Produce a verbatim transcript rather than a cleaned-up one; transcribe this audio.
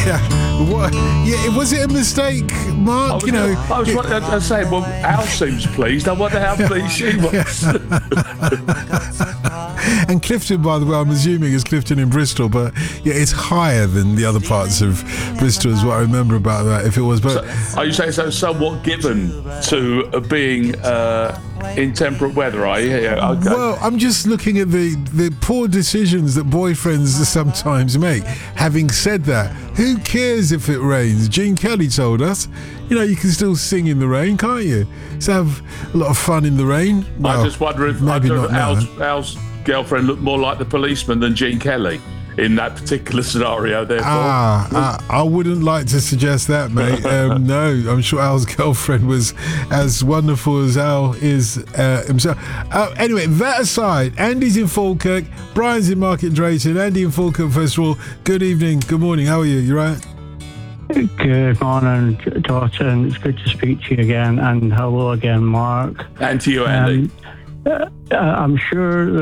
Yeah. What? Yeah. Was it a mistake, Mark? I was, you know. I was I was saying, well, Al seems pleased. I wonder how pleased she was. And Clifton, by the way, I'm assuming is Clifton in Bristol, but yeah, it's higher than the other parts of Bristol, is what I remember about that. If it was, but So, are you saying so? Somewhat given to uh, being uh, in temperate weather, are you? Yeah, okay. well, I'm just looking at the the poor decisions that boyfriends sometimes make. Having said that, who cares if it rains? Gene Kelly told us, you know, you can still sing in the rain, can't you? So have a lot of fun in the rain. Well, I just wonder if, I maybe wonder not if now. Al's, Al's girlfriend looked more like the policeman than Gene Kelly in that particular scenario. Therefore, Ah, ah, I wouldn't like to suggest that, mate. Um, no, I'm sure Al's girlfriend was as wonderful as Al is uh, himself. Uh, anyway, that aside, Andy's in Falkirk, Brian's in Market Drayton. Andy in Falkirk, first of all, good evening, good morning. How are you? You right? Good morning, Dalton. It's good to speak to you again, and hello again, Mark. and to you, Andy. Um, uh, I'm sure